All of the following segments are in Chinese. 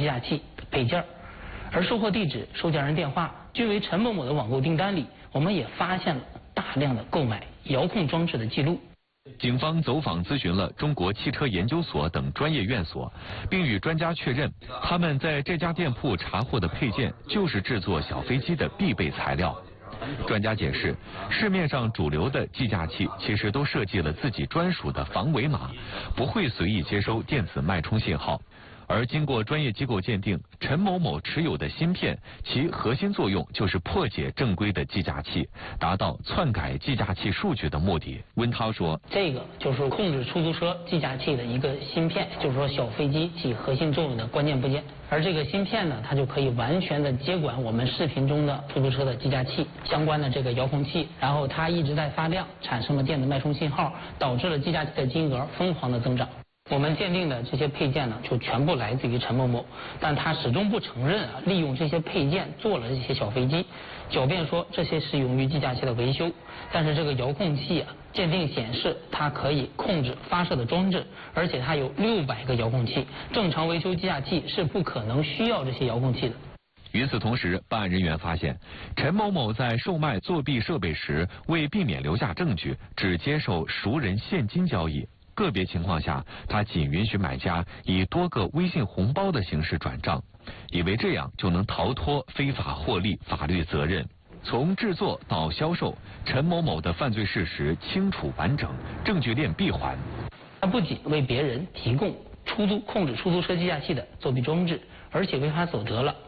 价器配件，而收货地址、收件人电话均为陈某某的网购订单里，我们也发现了大量的购买遥控装置的记录。 警方走访咨询了中国汽车研究所等专业院所，并与专家确认，他们在这家店铺查获的配件就是制作小飞机的必备材料。专家解释，市面上主流的计价器其实都设计了自己专属的防伪码，不会随意接收电子脉冲信号。而经过专业机构鉴定，陈某某持有的芯片，其核心作用就是破解正规的计价器，达到篡改计价器数据的目的。温涛说， 这个就是控制出租车计价器的一个芯片，就是说小飞机起核心作用的关键部件。而这个芯片呢，它就可以完全的接管我们视频中的出租车的计价器相关的这个遥控器，然后它一直在发亮，产生了电子脉冲信号，导致了计价器的金额疯狂的增长。我们鉴定的这些配件呢，就全部来自于陈某某，但他始终不承认利用这些配件做了这些小飞机，狡辩说这些是用于计价器的维修。但是这个遥控器鉴定显示它可以控制发射的装置，而且它有600个遥控器，正常维修计价器是不可能需要这些遥控器的。 与此同时，办案人员发现，陈某某在售卖作弊设备时，为避免留下证据，只接受熟人现金交易。个别情况下，他仅允许买家以多个微信红包的形式转账，以为这样就能逃脱非法获利法律责任。从制作到销售，陈某某的犯罪事实清楚完整，证据链闭环。 他不仅为别人提供控制出租车计价器的作弊装置，而且违法所得了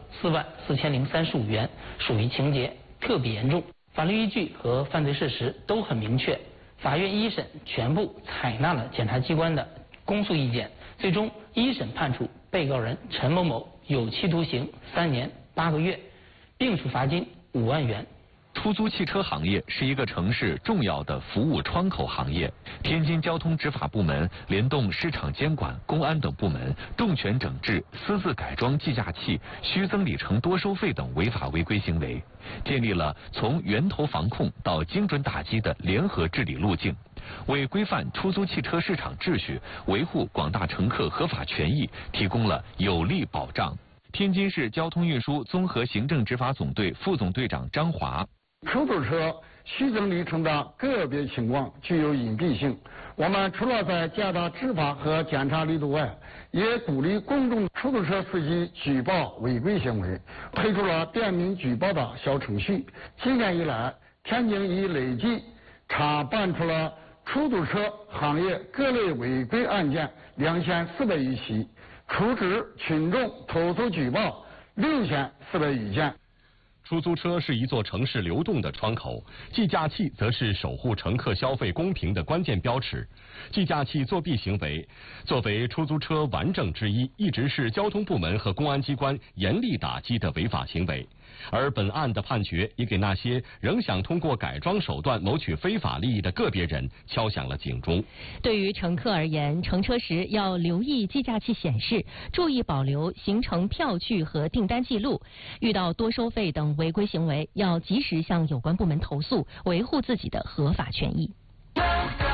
44035元，属于情节特别严重。法律依据和犯罪事实都很明确。法院一审全部采纳了检察机关的公诉意见，最终一审判处被告人陈某某有期徒刑3年8个月，并处罚金5万元。 出租汽车行业是一个城市重要的服务窗口行业。天津交通执法部门联动市场监管、公安等部门，重拳整治私自改装计价器、虚增里程多收费等违法违规行为，建立了从源头防控到精准打击的联合治理路径，为规范出租汽车市场秩序、维护广大乘客合法权益提供了有力保障。天津市交通运输综合行政执法总队副总队长张华， 出租车虚增里程的个别情况具有隐蔽性，我们除了在加大执法和检查力度外，也鼓励公众出租车司机举报违规行为，推出了便民举报的小程序。今年以来，天津已累计查办出了出租车行业各类违规案件2400余起，处置群众投诉举报6400余件。 出租车是一座城市流动的窗口，计价器则是守护乘客消费公平的关键标尺。计价器作弊行为作为出租车顽症之一，一直是交通部门和公安机关严厉打击的违法行为。而本案的判决也给那些仍想通过改装手段谋取非法利益的个别人敲响了警钟。 对于乘客而言，乘车时要留意计价器显示，注意保留行程票据和订单记录。遇到多收费等违规行为，要及时向有关部门投诉，维护自己的合法权益。